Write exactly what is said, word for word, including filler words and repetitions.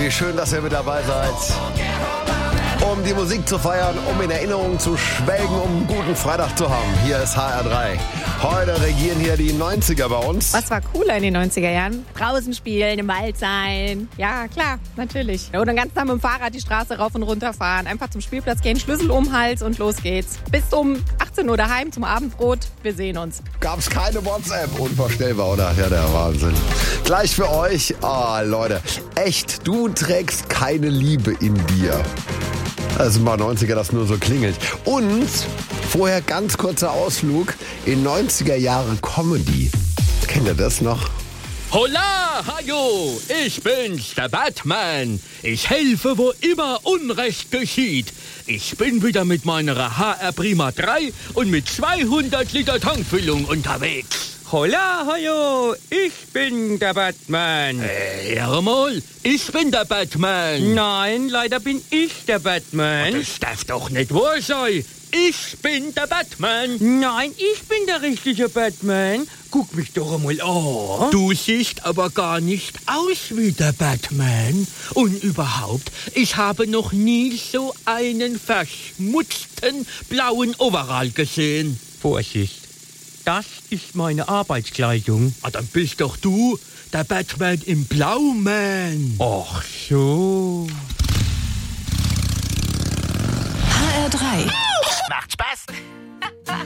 Party. Schön, dass ihr mit dabei seid. Um die Musik zu feiern, um in Erinnerung zu schwelgen, um einen guten Freitag zu haben. Hier ist H R drei. Heute regieren hier die neunziger bei uns. Was war cooler in den neunziger Jahren? Draußen spielen, im Wald sein. Ja, klar, natürlich. Oder ganz nah mit dem Fahrrad die Straße rauf und runter fahren. Einfach zum Spielplatz gehen, Schlüssel um den Hals und los geht's. Bis um achtzehn Uhr daheim zum Abendbrot. Wir sehen uns. Gab's keine WhatsApp. Unvorstellbar, oder? Ja, der Wahnsinn. Gleich für euch. Ah, Leute. Echt, du trägst keine Liebe in dir. Also mal neunziger, das nur so klingelt. Und vorher ganz kurzer Ausflug in neunziger Jahre Comedy. Kennt ihr das noch? Holla, hajo, ich bin's, der Batman. Ich helfe, wo immer Unrecht geschieht. Ich bin wieder mit meiner H R Prima drei und mit zweihundert Liter Tankfüllung unterwegs. Holla, hajo, ich bin der Batman. Äh, hör mal, ich bin der Batman. Nein, leider bin ich der Batman. Das darf doch nicht wahr sein. Ich bin der Batman. Nein, ich bin der richtige Batman. Guck mich doch einmal an. Du siehst aber gar nicht aus wie der Batman. Und überhaupt, ich habe noch nie so einen verschmutzten blauen Overall gesehen. Vorsicht, das ist meine Arbeitskleidung. Ah, dann bist doch du der Batman im Blauman. Ach so. H R drei. Macht Spaß.